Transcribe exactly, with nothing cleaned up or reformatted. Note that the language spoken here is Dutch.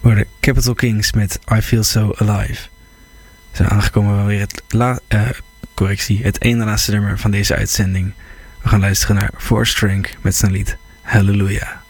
Worden Capital Kings met I Feel So Alive. We zijn aangekomen bij weer het, la- uh, correctie, het ene laatste nummer van deze uitzending. We gaan luisteren naar Four Strength met zijn lied Hallelujah.